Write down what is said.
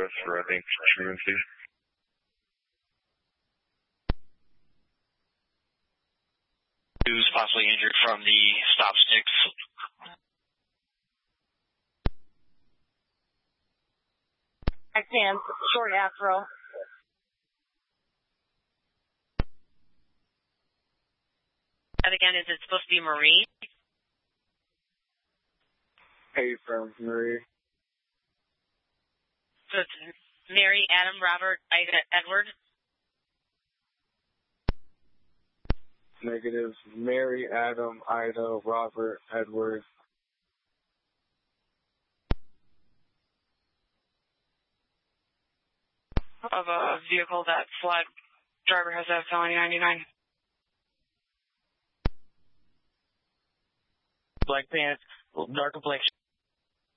address for, I think, truancy. Who's possibly injured from the stop sticks. I stand short afro. And again, is it supposed to be Marie? Hey, from Marie. So it's Mary, Adam, Robert, Ida, Edward? Negative. Mary, Adam, Ida, Robert, Edward. Of a vehicle that fled. Driver has a felony 99. Black pants, dark complexion.